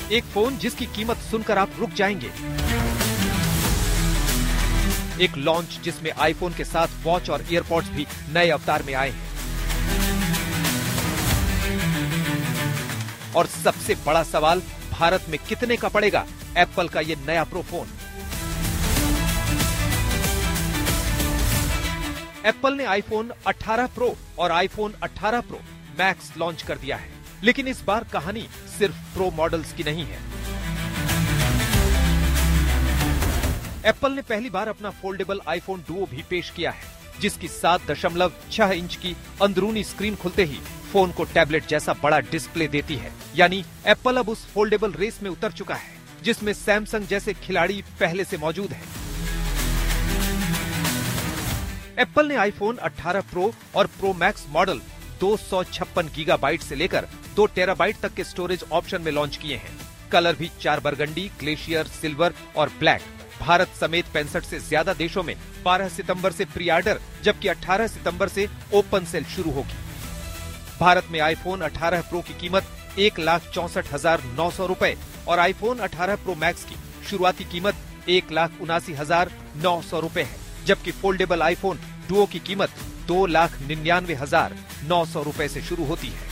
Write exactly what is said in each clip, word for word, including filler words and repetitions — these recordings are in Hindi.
एक फोन जिसकी कीमत सुनकर आप रुक जाएंगे। एक लॉन्च जिसमें आईफोन के साथ वॉच और ईयरपॉड्स भी नए अवतार में आए हैं। और सबसे बड़ा सवाल, भारत में कितने का पड़ेगा एप्पल का ये नया प्रो फोन? एप्पल ने आईफोन अठारह प्रो और आईफोन अठारह प्रो मैक्स लॉन्च कर दिया है, लेकिन इस बार कहानी सिर्फ प्रो मॉडल्स की नहीं है। एप्पल ने पहली बार अपना फोल्डेबल आईफोन डुओ भी पेश किया है, जिसकी सात दशमलव छह इंच की अंदरूनी स्क्रीन खुलते ही फोन को टैबलेट जैसा बड़ा डिस्प्ले देती है। यानी एप्पल अब उस फोल्डेबल रेस में उतर चुका है जिसमें सैमसंग जैसे खिलाड़ी पहले से मौजूद हैं। एप्पल ने आईफोन अठारह प्रो और प्रो मैक्स मॉडल दो सौ छप्पन गीगाबाइट से लेकर दो टेराबाइट तक के स्टोरेज ऑप्शन में लॉन्च किए हैं। कलर भी चार बरगंडी, ग्लेशियर, सिल्वर और ब्लैक। भारत समेत पैंसठ से ज्यादा देशों में बारह सितंबर से प्री ऑर्डर, जबकि अठारह सितंबर से ओपन सेल शुरू होगी। भारत में आईफोन अठारह प्रो की कीमत एक लाख चौसठ हजार नौ सौ रूपये और आईफोन अठारह प्रो मैक्स की शुरुआती कीमत एक लाख उनासी हजार नौ सौ रूपये है, जबकि फोल्डेबल आईफोन डुओ की कीमत दो लाख निन्यानवे हजार नौ सौ रूपये से शुरू होती है।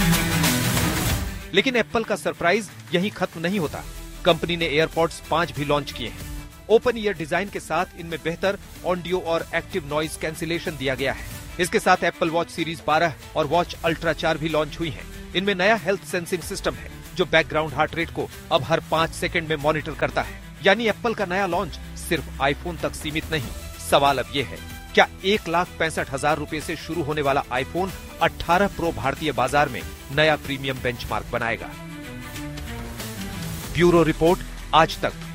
लेकिन एप्पल का सरप्राइज यहीं खत्म नहीं होता। कंपनी ने एयरपॉड्स पांच भी लॉन्च किए हैं। ओपन ईयर डिजाइन के साथ इनमें बेहतर ऑडियो और एक्टिव नॉइज कैंसिलेशन दिया गया है। इसके साथ एप्पल वॉच सीरीज बारह और वॉच अल्ट्रा चार भी लॉन्च हुई हैं। इनमें नया हेल्थ सेंसिंग सिस्टम है जो बैकग्राउंड हार्ट रेट को अब हर पांच सेकंड में मॉनिटर करता है। यानी एप्पल का नया लॉन्च सिर्फ आईफोन तक सीमित नहीं। सवाल अब ये है, क्या एक लाख पैंसठ हजार रूपये से शुरू होने वाला आईफोन अठारह प्रो भारतीय बाजार में नया प्रीमियम बेंचमार्क बनाएगा? ब्यूरो रिपोर्ट, आज तक।